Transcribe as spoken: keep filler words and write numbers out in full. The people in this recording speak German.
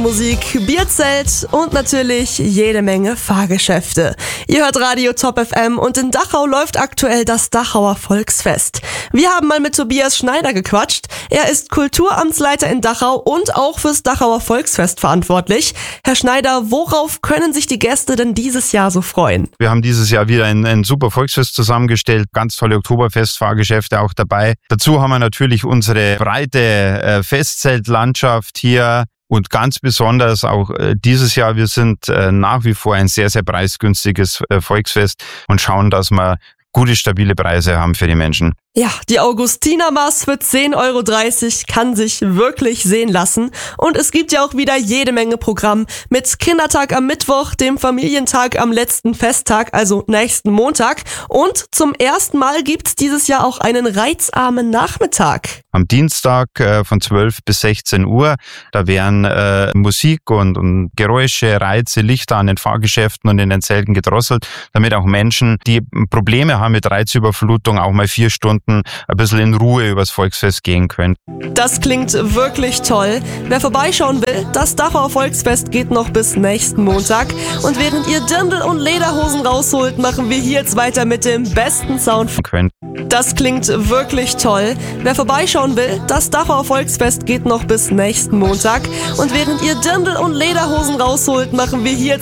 Musik, Bierzelt und natürlich jede Menge Fahrgeschäfte. Ihr hört Radio Top F M und in Dachau läuft aktuell das Dachauer Volksfest. Wir haben mal mit Tobias Schneider gequatscht. Er ist Kulturamtsleiter in Dachau und auch fürs Dachauer Volksfest verantwortlich. Herr Schneider, worauf können sich die Gäste denn dieses Jahr so freuen? Wir haben dieses Jahr wieder ein, ein super Volksfest zusammengestellt. Ganz tolle Oktoberfestfahrgeschäfte auch dabei. Dazu haben wir natürlich unsere breite äh, Festzeltlandschaft hier. Und ganz besonders auch äh, dieses Jahr, wir sind äh, nach wie vor ein sehr, sehr preisgünstiges äh, Volksfest und schauen, dass wir gute, stabile Preise haben für die Menschen. Ja, die Augustinermaß für zehn Euro dreißig kann sich wirklich sehen lassen. Und es gibt ja auch wieder jede Menge Programm mit Kindertag am Mittwoch, dem Familientag am letzten Festtag, also nächsten Montag. Und zum ersten Mal gibt's dieses Jahr auch einen reizarmen Nachmittag. Am Dienstag äh, von zwölf bis sechzehn Uhr, da werden äh, Musik und, und Geräusche, Reize, Lichter an den Fahrgeschäften und in den Zelten gedrosselt, damit auch Menschen, die Probleme haben mit Reizüberflutung, auch mal vier Stunden ein bisschen in Ruhe übers Volksfest gehen können. Das klingt wirklich toll. Wer vorbeischauen will, das Dachauer Volksfest geht noch bis nächsten Montag. Und während ihr Dirndl und Lederhosen rausholt, machen wir hier jetzt weiter mit dem besten Sound. Das klingt wirklich toll. Wer vorbeischauen will, das Dachauer Volksfest geht noch bis nächsten Montag. Und während ihr Dirndl und Lederhosen rausholt, machen wir hier